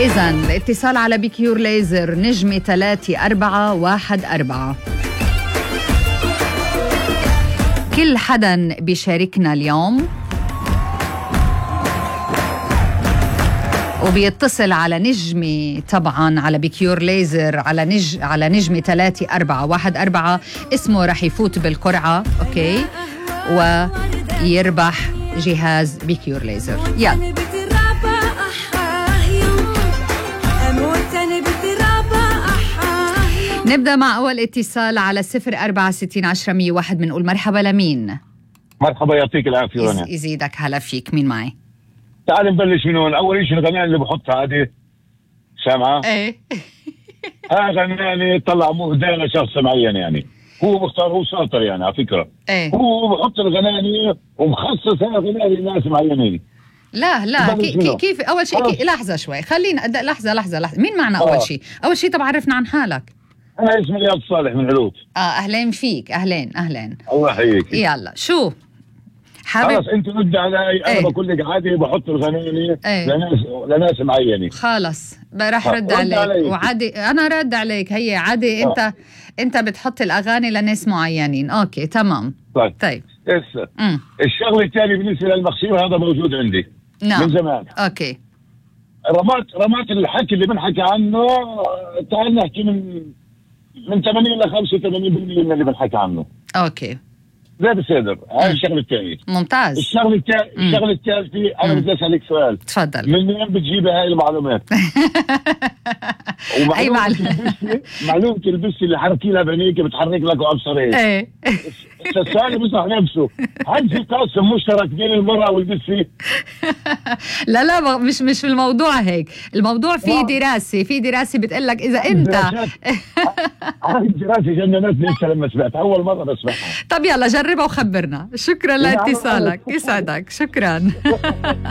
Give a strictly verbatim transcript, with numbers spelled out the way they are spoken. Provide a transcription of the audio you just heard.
إذا الاتصال على بيكيور ليزر نجمة ثلاثة أربعة واحد أربعة. كل حدا بيشاركنا اليوم وبيتصل على نجمة طبعا على بيكيور ليزر على نج على نجمة ثلاثة أربعة واحد أربعة، اسمه رح يفوت بالقرعة أوكي ويربح جهاز بيكيور ليزر. يلا نبدأ مع أول اتصال على صفر أربعة ستين عشرة مية واحد. بنقول مرحبا لمين؟ مرحبا يعطيك العافية. يز... يزيدك هلا فيك. مين معي؟ تعال نبلش من هون. أول شيء الغناء اللي بحطها هذه سامعة؟ ايه هذا يعني طلع مهدى لشخص معين، يعني هو مختار، هو شاطر يعني على فكرة. ايه هو بحط الغناء ومخصص هذا الغناء لناس معينين. لا لا كي كي كيف أول شيء كي... لحظة شوي خلينا لحظة لحظة لحظة مين معنا أول شيء؟ أول شيء طب عرفنا عن حالك. أنا اسمي رياض صالح من علوت. اه اهلين فيك. اهلين اهلين الله يحييك. يلا شو حابب؟ خلص انت رد علي. انا ايه؟ بقول لك عادي بحط الغناني ايه؟ لناس لناس معينه. خلص رح رد عليك. عليك وعادي انا رد عليك. هي عادي انت اه. انت بتحط الاغاني لناس معينين. اوكي تمام. طيب طيب هسه الشغله الثانيه بالنسبه للمخشير هذا موجود عندي نعم. من زمان. اوكي رمات رمات الحكي اللي بنحكي عنه. تعال نحكي من من ثمانين إلى خمسة وثمانين بالمئة من اللي بنحكي عنه. اوكي زي بصدر. هاي الشغله الثانيه. ممتاز. الشغله الثالثه الشغله الثالثه انا بدي اسالك سؤال. تفضل. من وين بتجيبي هاي المعلومات؟ اي معلومات؟ معلومه البسي اللي حركي لها بعينيك بتحرك لك وابصريك. ايه السؤال بيصح نفسه، هل في قاسم مشترك بين المراه والبسي؟ لا لا مش مش في الموضوع هيك. الموضوع في دراسه في دراسه بتقول لك اذا انت هاي الدراسه جننتني لسه لما سمعتها اول مره بسمعها. طب يلا جربها وخبرنا. شكرا لاتصالك. يسعدك. شكرا.